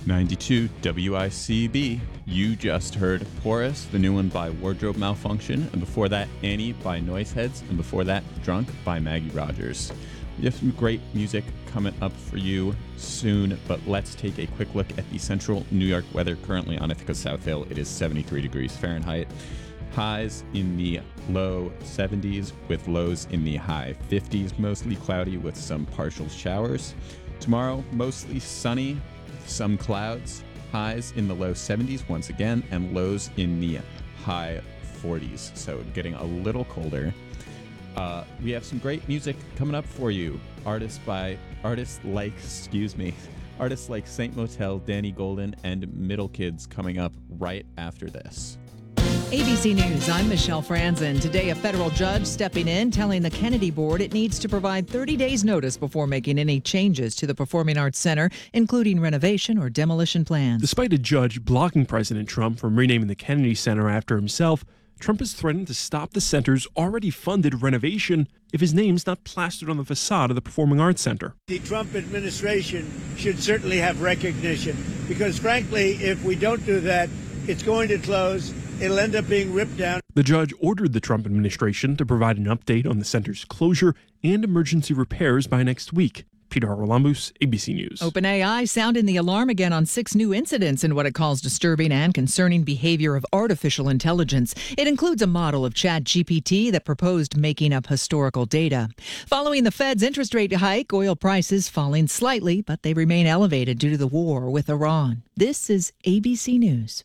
92 WICB. You just heard Porous, the new one by Wardrobe Malfunction, and before that, Annie by Noiseheads, and before that, Drunk by Maggie Rogers. We have some great music coming up for you soon, but let's take a quick look at the central New York weather currently on Ithaca South Hill. It is 73 degrees Fahrenheit. Highs in the low 70s with lows in the high 50s, mostly cloudy with some partial showers. Tomorrow, mostly sunny, some clouds, highs in the low 70s once again, and lows in the high 40s, so getting a little colder. We have some great music coming up for you. Artists like Saint Motel, Danny Golden, and Middle Kids coming up right after this. ABC News, I'm Michelle Franzen. Today, a federal judge stepping in, telling the Kennedy Board it needs to provide 30 days notice before making any changes to the Performing Arts Center, including renovation or demolition plans. Despite a judge blocking President Trump from renaming the Kennedy Center after himself, Trump has threatened to stop the center's already funded renovation if his name's not plastered on the facade of the Performing Arts Center. The Trump administration should certainly have recognition because, frankly, if we don't do that, it's going to close. It'll end up being ripped down. The judge ordered the Trump administration to provide an update on the center's closure and emergency repairs by next week. Peter Haralambous, ABC News. OpenAI sounding the alarm again on 6 new incidents in what it calls disturbing and concerning behavior of artificial intelligence. It includes a model of ChatGPT that proposed making up historical data. Following the Fed's interest rate hike, oil prices falling slightly, but they remain elevated due to the war with Iran. This is ABC News.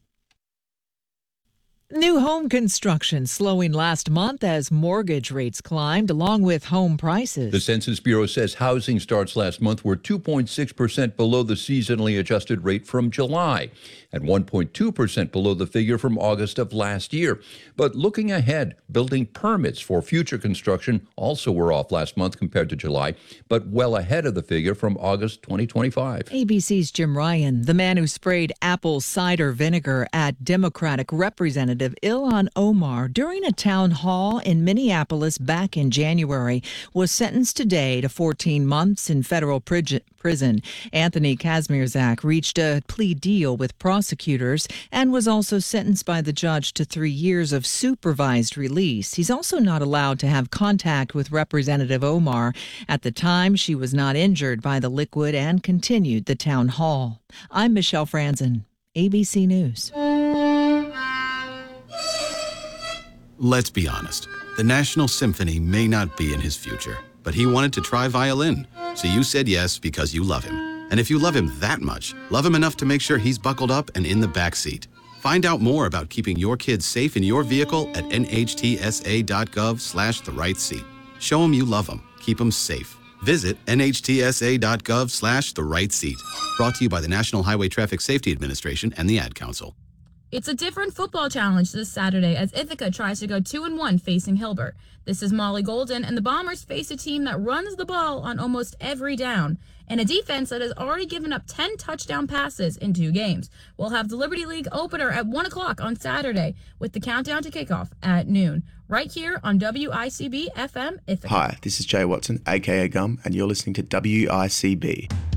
New home construction slowing last month as mortgage rates climbed along with home prices. The Census Bureau says housing starts last month were 2.6% below the seasonally adjusted rate from July and 1.2% below the figure from August of last year. But looking ahead, building permits for future construction also were off last month compared to July, but well ahead of the figure from August 2025. ABC's Jim Ryan, the man who sprayed apple cider vinegar at Democratic Representative Ilhan Omar during a town hall in Minneapolis back in January, was sentenced today to 14 months in federal prison. Anthony Kazmierzak reached a plea deal with prosecutors and was also sentenced by the judge to 3 years of supervised release. He's also not allowed to have contact with Representative Omar. At the time, she was not injured by the liquid and continued the town hall. I'm Michelle Franzen, ABC News. Let's be honest. The National Symphony may not be in his future, but he wanted to try violin. So you said yes because you love him. And if you love him that much, love him enough to make sure he's buckled up and in the back seat. Find out more about keeping your kids safe in your vehicle at nhtsa.gov/the-right-seat. Show him you love him. Keep him safe. Visit nhtsa.gov/the-right-seat. Brought to you by the National Highway Traffic Safety Administration and the Ad Council. It's a different football challenge this Saturday as Ithaca tries to go 2-1 facing Hilbert. This is Molly Golden, and the Bombers face a team that runs the ball on almost every down and a defense that has already given up 10 touchdown passes in 2 games. We'll have the Liberty League opener at 1 o'clock on Saturday with the countdown to kickoff at noon, right here on WICB FM Ithaca. Hi, this is Jay Watson, aka Gum, and you're listening to WICB.